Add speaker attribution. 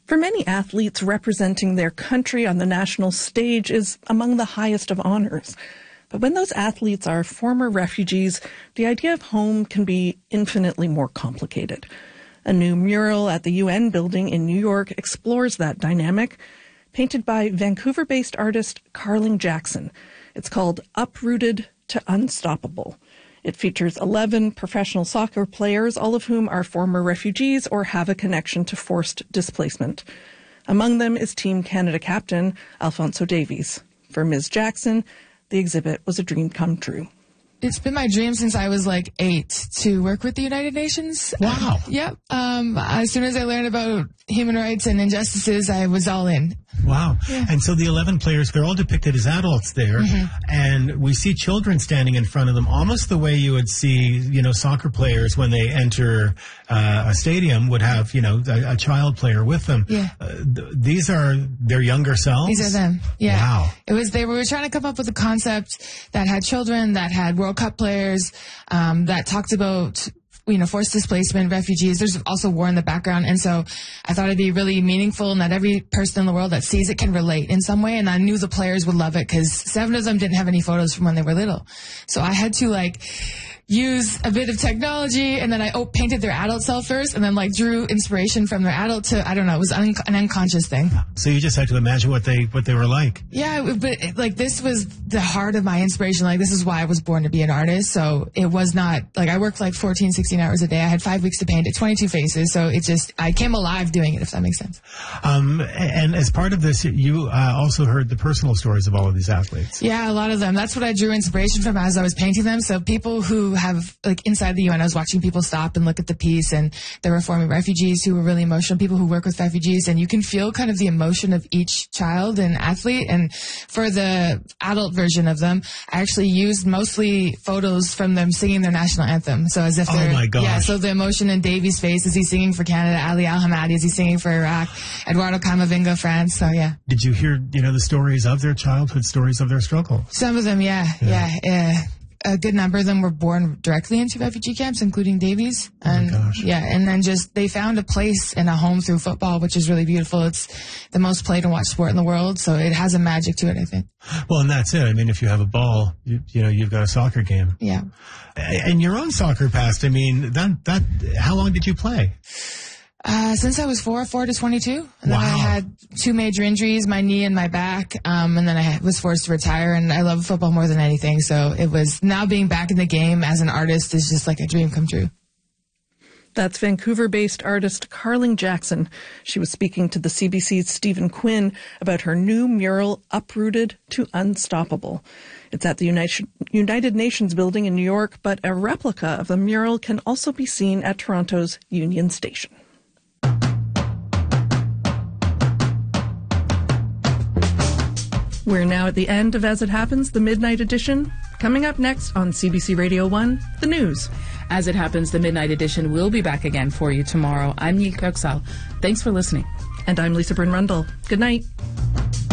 Speaker 1: For many athletes, representing their country on the national stage is among the highest of honors. But when those athletes are former refugees, the idea of home can be infinitely more complicated. A new mural at the UN building in New York explores that dynamic, painted by Vancouver-based artist Carling Jackson. It's called Uprooted to Unstoppable. It features 11 professional soccer players, all of whom are former refugees or have a connection to forced displacement. Among them is Team Canada captain Alphonso Davies. For Ms. Jackson, the exhibit was a dream come true.
Speaker 2: It's been my dream since I was like 8 to work with the United Nations.
Speaker 3: Wow.
Speaker 2: Yep. As soon as I learned about human rights and injustices, I was all in.
Speaker 3: Wow.
Speaker 2: Yeah.
Speaker 3: And so the 11 players, they're all depicted as adults there.
Speaker 2: Mm-hmm.
Speaker 3: And we see children standing in front of them, almost the way you would see, soccer players when they enter a stadium would have, a child player with them.
Speaker 2: Yeah.
Speaker 3: These are their younger selves?
Speaker 2: These are them. Yeah.
Speaker 3: Wow.
Speaker 2: We were trying to come up with a concept that had children, that had World Cup players, that talked about forced displacement, refugees. There's also war in the background. And so I thought it'd be really meaningful and that every person in the world that sees it can relate in some way. And I knew the players would love it because 7 of them didn't have any photos from when they were little. So I had to use a bit of technology, and then I painted their adult self first, and then drew inspiration from their adult to, I don't know, it was an unconscious thing.
Speaker 3: So you just had to imagine what they were like.
Speaker 2: Yeah, but this was the heart of my inspiration. This is why I was born to be an artist. So it was not, I worked 14, 16 hours a day. I had 5 weeks to paint it, 22 faces. So I came alive doing it, if that makes sense.
Speaker 3: And as part of this, you also heard the personal stories of all of these athletes.
Speaker 2: Yeah, a lot of them. That's what I drew inspiration from as I was painting them. So people who have, inside the UN, I was watching people stop and look at the piece, and there were former refugees who were really emotional, people who work with refugees, and you can feel kind of the emotion of each child and athlete. And for the adult version of them, I actually used mostly photos from them singing their national anthem. So as if they're...
Speaker 3: Oh my gosh.
Speaker 2: Yeah, so the emotion in Davies' face as he's singing for Canada, Ali Al-Hamadi as he's singing for Iraq, Eduardo Camavinga, France, so yeah.
Speaker 3: Did you hear, the stories of their childhood, stories of their struggle?
Speaker 2: Some of them, yeah. A good number of them were born directly into refugee camps, including Davies. And,
Speaker 3: oh my gosh.
Speaker 2: Yeah, and then they found a place and a home through football, which is really beautiful. It's the most played and watched sport in the world, so it has a magic to it, I think.
Speaker 3: Well, and that's it. I mean, if you have a ball, you've got a soccer game.
Speaker 2: Yeah.
Speaker 3: And your own soccer past, how long did you play?
Speaker 2: Since I was 4 to 22. And then I had 2 major injuries, my knee and my back. And then I was forced to retire, and I love football more than anything. So it was, now being back in the game as an artist is just like a dream come true.
Speaker 1: That's Vancouver-based artist Carling Jackson. She was speaking to the CBC's Stephen Quinn about her new mural, Uprooted to Unstoppable. It's at the United Nations building in New York, but a replica of the mural can also be seen at Toronto's Union Station. We're now at the end of As It Happens, the Midnight Edition. Coming up next on CBC Radio 1, the news.
Speaker 4: As It Happens, the Midnight Edition will be back again for you tomorrow. I'm Neil Kirksall. Thanks for listening.
Speaker 1: And I'm Lisa Bryn-Rundle. Good night.